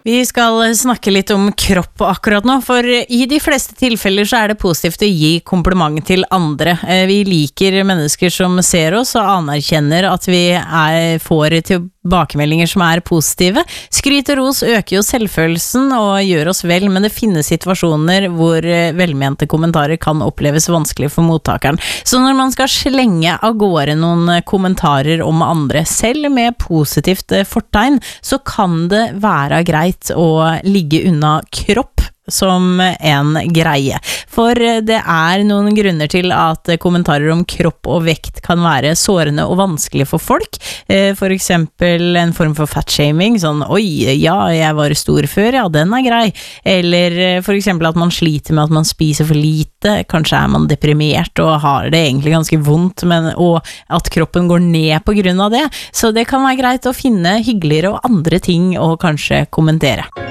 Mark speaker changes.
Speaker 1: Vi skal snakke litt om kropp akkurat nå, for i de fleste tilfeller så det positivt å gi kompliment til andre. Vi liker mennesker som ser oss og anerkjenner at vi får tilbakemeldinger som positive. Skryt og ros øker jo selvfølelsen og gjør oss vel, men det finnes situasjoner hvor velmente kommentarer kan oppleves vanskelig for mottakeren. Så når man skal slenge av gårde noen kommentarer om andre, selv med positivt fortegn, så kan det være greit å ligge unna kropp som en greie. For det noen grunner til at kommentarer om kropp og vekt kan være sårende og vanskelig for folk. For eksempel en form for fatshaming, sånn, oi, ja, jeg var stor før, ja, den grei. Eller for eksempel at man sliter med at man spiser for lite, kanskje man deprimert og har det egentlig ganske vondt, og at kroppen går ned på grunn av det. Så det kan være greit å finne hyggeligere og andre ting å kanskje kommentere.